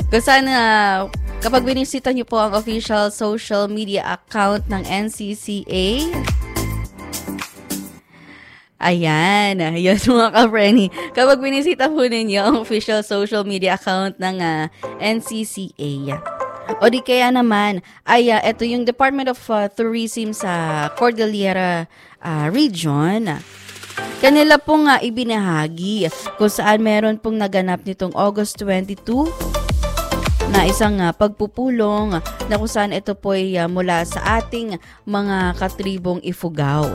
Kung saan kapag binisita niyo po ang official social media account ng NCCA, ayan, yun mga ka-Frenny. Kapag binisita po ninyo ang official social media account ng NCCA, o di kaya naman, ito yung Department of Tourism sa Cordillera Region. Kanila pong ibinahagi kung saan meron pong naganap nitong August 22 na isang pagpupulong na kung saan ito po ay mula sa ating mga katribong Ifugao.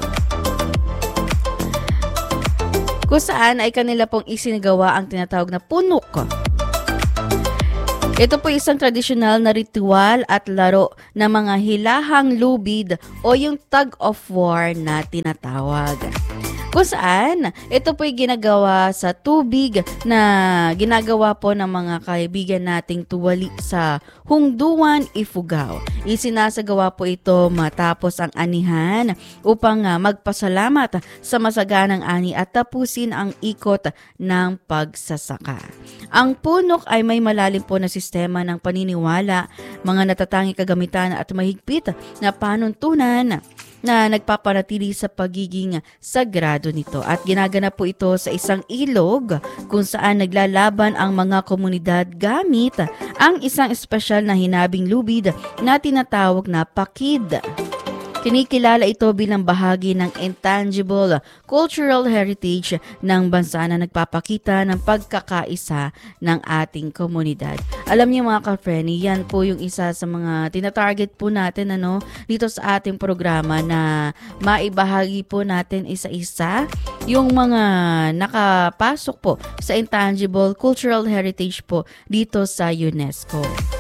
Kung saan ay kanila pong isinagawa ang tinatawag na punok. Ito po isang tradisyonal na ritual at laro ng mga hilahang lubid o yung tug of war na tinatawag. Kung saan, ito po'y ginagawa sa tubig na ginagawa po ng mga kaibigan nating tuwali sa Hungduan, Ifugao. Isinasagawa po ito matapos ang anihan upang magpasalamat sa masaganang ani at tapusin ang ikot ng pagsasaka. Ang punok ay may malalim po na sistema ng paniniwala, mga natatangi kagamitan at mahigpit na panuntunan na nagpapanatili sa pagiging sagrado nito. At ginaganap po ito sa isang ilog kung saan naglalaban ang mga komunidad gamit ang isang espesyal na hinabing lubid na tinatawag na pakid. Kinikilala ito bilang bahagi ng intangible cultural heritage ng bansa na nagpapakita ng pagkakaisa ng ating komunidad. Alam niyo mga ka-Frenny, yan po yung isa sa mga tinatarget po natin dito sa ating programa na maibahagi po natin isa-isa yung mga nakapasok po sa intangible cultural heritage po dito sa UNESCO.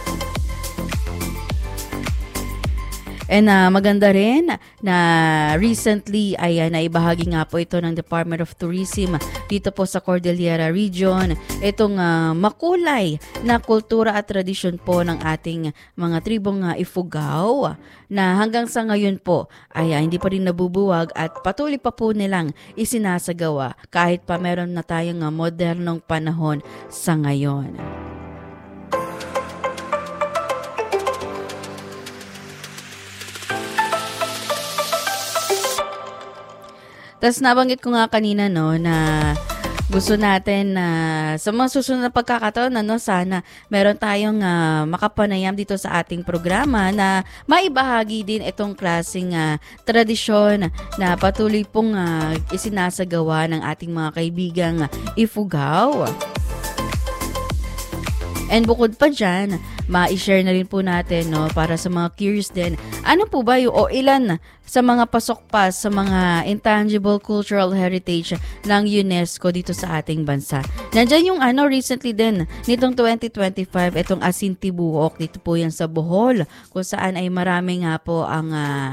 And maganda rin na recently ay naibahagi nga po ito ng Department of Tourism dito po sa Cordillera Region. Itong makulay na kultura at tradisyon po ng ating mga tribong Ifugao na hanggang sa ngayon po ay hindi pa rin nabubuwag at patuloy pa po nilang isinasagawa kahit pa meron na tayong modernong panahon sa ngayon. Tapos nabanggit ko nga kanina na gusto natin na sa mga susunod na pagkakataon sana meron tayong makapanayam dito sa ating programa na maibahagi din itong klaseng tradisyon na patuloy pong isinasagawa ng ating mga kaibigang Ifugao. And bukod pa dyan, ma-share na rin po natin para sa mga curious din. Ano po ba ilan sa mga pasok pa sa mga intangible cultural heritage ng UNESCO dito sa ating bansa? Nandyan yung recently din, nitong 2025, itong Asintibuok, dito po yan sa Bohol, kung saan ay marami nga po ang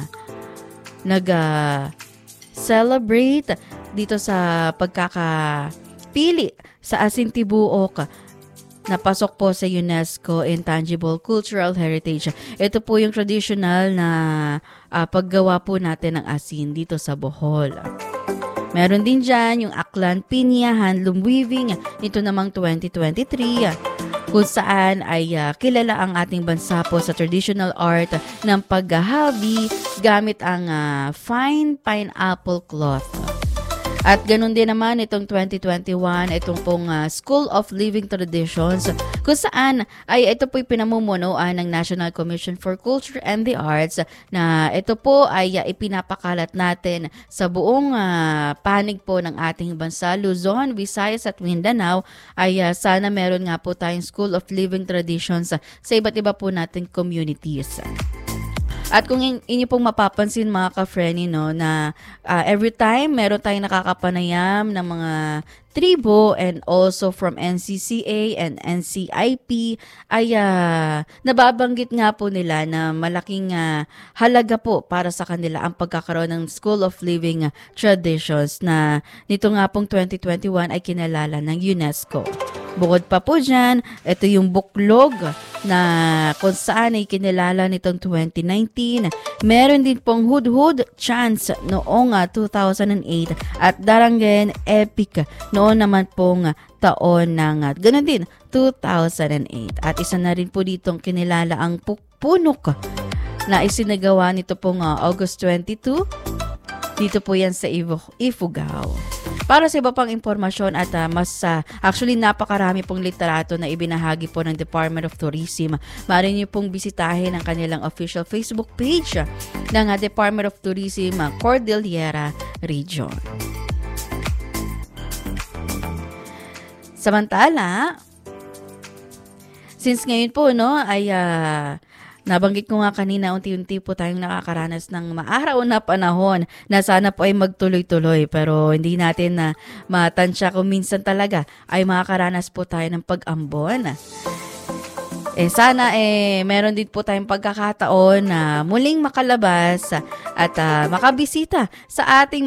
nag-celebrate dito sa pagkakapili sa Asintibuok. Napasok po sa UNESCO Intangible Cultural Heritage. Ito po yung traditional na paggawa po natin ng asin dito sa Bohol. Meron din dyan yung Aklan Pinya Handloom Weaving, ito namang 2023, kung saan ay kilala ang ating bansa po sa traditional art ng paghahabi gamit ang fine pineapple cloth. At ganun din naman itong 2021, itong pong School of Living Traditions, kung saan ay ito po'y pinamumunuan ng National Commission for Culture and the Arts na ito po ay ipinapakalat natin sa buong panig po ng ating bansa, Luzon, Visayas at Mindanao, ay sana meron nga po tayong School of Living Traditions sa iba't iba po nating communities. At kung inyo pong mapapansin mga ka-Frenny na every time meron tayong nakakapanayam ng mga tribo and also from NCCA and NCIP ay nababanggit nga po nila na malaking halaga po para sa kanila ang pagkakaroon ng School of Living Traditions na nito nga pong 2021 ay kinalala ng UNESCO. Bukod pa po dyan, ito yung buklog na kung saan ay kinilala nitong 2019. Meron din pong Hudhud Chants noong 2008 at Darangen Epic noon naman pong taon ng ganun din 2008. At isa na rin po ditong kinilala ang punok na isinagawa nito pong August 22. Dito po yan sa Ifugao. Para sa iba pang impormasyon at actually napakarami pong literato na ibinahagi po ng Department of Tourism. Maaari niyo pong bisitahin ang kanilang official Facebook page ng Department of Tourism Cordillera Region. Samantala, since ngayon po ay nabanggit ko nga kanina, unti-unti po tayong nakakaranas ng maaraw na panahon na sana po ay magtuloy-tuloy. Pero hindi natin na matansya kung minsan talaga ay makakaranas po tayo ng pag-ambon. Sana meron din po tayong pagkakataon na muling makalabas at makabisita sa ating